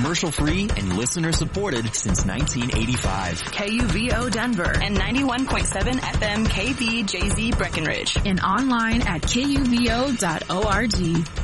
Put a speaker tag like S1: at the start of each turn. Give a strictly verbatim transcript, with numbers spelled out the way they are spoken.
S1: commercial-free and listener-supported since nineteen eighty-five.
S2: K U V O Denver
S3: and ninety-one point seven F M K B J Z Breckenridge.
S2: And online at K U V O dot org.